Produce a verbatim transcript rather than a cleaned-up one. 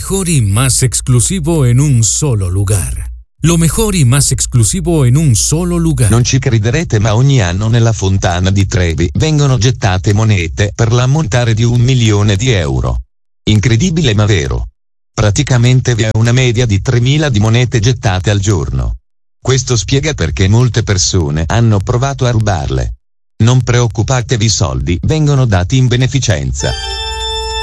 mejor y más exclusivo en un solo lugar. Lo mejor y más exclusivo en un solo lugar. Non ci crederete, ma ogni anno nella fontana di Trevi vengono gettate monete per l'ammontare di un milione di euro. Incredibile ma vero. Praticamente vi è una media di tremila di monete gettate al giorno. Questo spiega perché molte persone hanno provato a rubarle. Non preoccupatevi, i soldi vengono dati in beneficenza.